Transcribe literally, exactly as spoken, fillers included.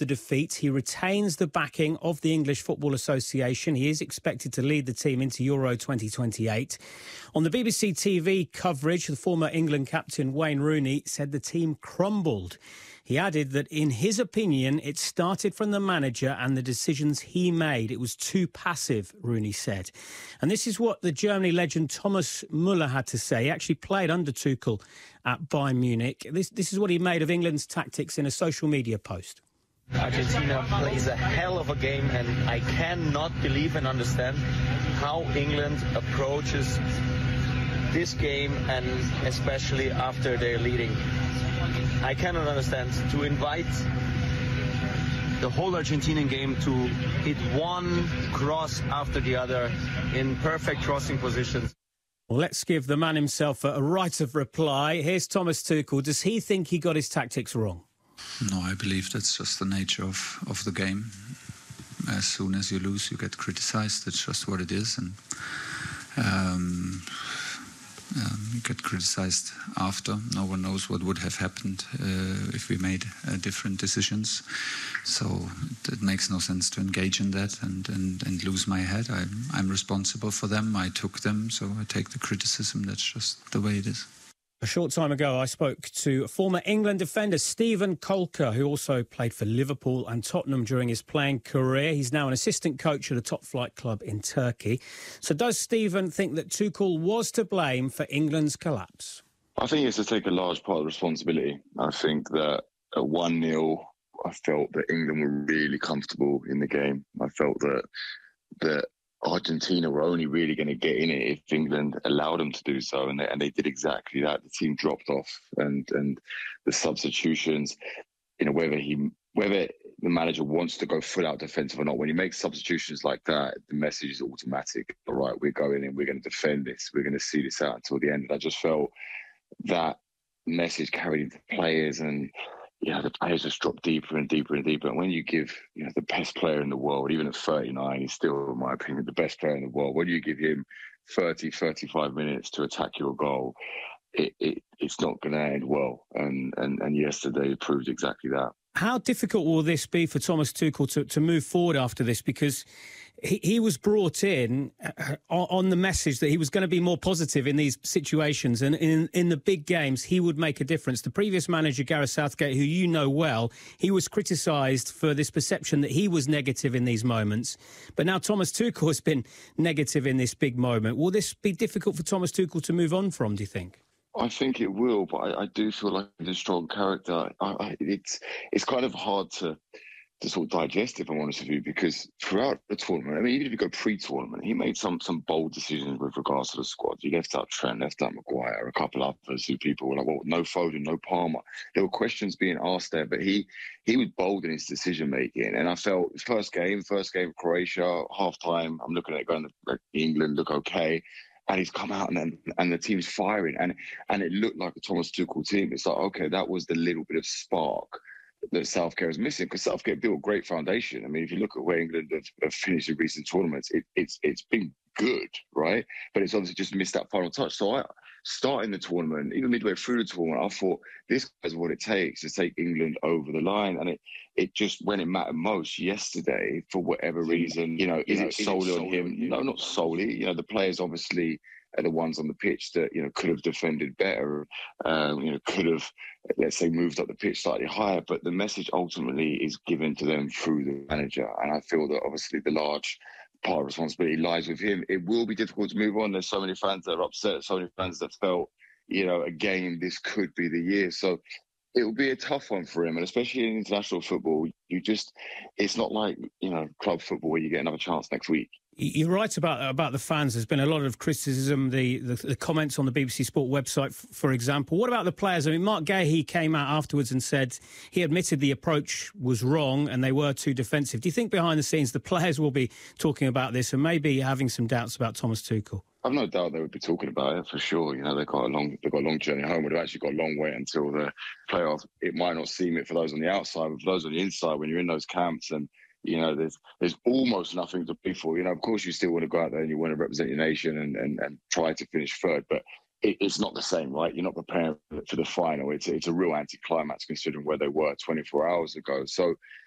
the defeat. He retains the backing of the English Football Association. He is expected to lead the team into Euro twenty twenty-eight. On the B B C T V coverage, the former England captain Wayne Rooney said the team crumbled. He added that, in his opinion, it started from the manager and the decisions he made. It was too passive, Rooney said. And this is what the Germany legend Thomas Müller had to say. He actually played under Tuchel at Bayern Munich. This, this is what he made of England's tactics in a social media post. Argentina plays a hell of a game, and I cannot believe and understand how England approaches this game, and especially after they're leading. I cannot understand to invite the whole Argentinian game to hit one cross after the other in perfect crossing positions. Well, let's give the man himself a, a right of reply. Here's Thomas Tuchel. Does he think he got his tactics wrong? No, I believe that's just the nature of, of the game. As soon as you lose, you get criticised. That's just what it is. And um, um, you get criticised after. No one knows what would have happened uh, if we made uh, different decisions. So it, it makes no sense to engage in that and, and, and lose my head. I, I'm responsible for them. I took them, so I take the criticism. That's just the way it is. A short time ago, I spoke to former England defender Steven Kolker, who also played for Liverpool and Tottenham during his playing career. He's now an assistant coach at a top-flight club in Turkey. So does Steven think that Tuchel was to blame for England's collapse? I think he has to take a large part of the responsibility. I think that at one nil, I felt that England were really comfortable in the game. I felt that that Argentina were only really going to get in it if England allowed them to do so, and they, and they did exactly that. The team dropped off, and and the substitutions, you know, whether he whether the manager wants to go full out defensive or not, when he makes substitutions like that, the message is automatic. All right, we're going in, we're going to defend this, we're going to see this out until the end. And I just felt that message carried into players, and yeah, the players just drop deeper and deeper and deeper. And when you give, you know, the best player in the world, even at thirty-nine, he's still, in my opinion, the best player in the world. When you give him thirty, thirty-five minutes to attack your goal, it, it it's not going to end well. And, and and yesterday proved exactly that. How difficult will this be for Thomas Tuchel to, to move forward after this? Because he, he was brought in on the message that he was going to be more positive in these situations, and in, in the big games he would make a difference. The previous manager, Gareth Southgate, who you know well, he was criticised for this perception that he was negative in these moments. But now Thomas Tuchel has been negative in this big moment. Will this be difficult for Thomas Tuchel to move on from, do you think? I think it will, but I, I do feel like he's a strong character. I, I, it's it's kind of hard to to sort of digest, if I'm honest with you, because throughout the tournament, I mean, even if you go pre-tournament, he made some some bold decisions with regards to the squad. He left out Trent, left out Maguire, a couple others who people were like, well, no Foden, no Palmer. There were questions being asked there, but he he was bold in his decision making. And I felt his first game, first game Croatia, half time, I'm looking at it going, like, England look okay. And he's come out and and the team's firing, and and it looked like a Thomas Tuchel team. It's like, okay, that was the little bit of spark that Southgate was missing, because Southgate built a great foundation. I mean, if you look at where England have, have finished in recent tournaments, it, it's it's been good, right? But it's obviously just missed that final touch. So I, starting the tournament, even midway through the tournament, I thought this is what it takes to take England over the line. And it it just, when it mattered most yesterday, for whatever reason, you know, is it solely on him? No, not solely. You know, the players obviously are the ones on the pitch that, you know, could have defended better, um, you know, could have, let's say, moved up the pitch slightly higher. But the message ultimately is given to them through the manager. And I feel that obviously the large part of responsibility lies with him. It will be difficult to move on. There's so many fans that are upset, so many fans that felt, you know, again, this could be the year. So it will be a tough one for him, and especially in international football, you just, it's not like, you know, club football where you get another chance next week. You're right about about the fans. There's been a lot of criticism, the, the, the comments on the B B C Sport website, f- for example. What about the players? I mean, Mark Gahey came out afterwards and said he admitted the approach was wrong and they were too defensive. Do you think behind the scenes the players will be talking about this and maybe having some doubts about Thomas Tuchel? I've no doubt they would be talking about it for sure. You know, they've got a long, they've got a long journey home. They've actually got a long way until the playoff. It might not seem it for those on the outside, but for those on the inside, when you're in those camps and, you know, there's there's almost nothing to play for. You know, of course, you still want to go out there and you want to represent your nation and, and, and try to finish third, but it, it's not the same, right? You're not preparing for the final. It's it's a real anticlimax considering where they were twenty-four hours ago. So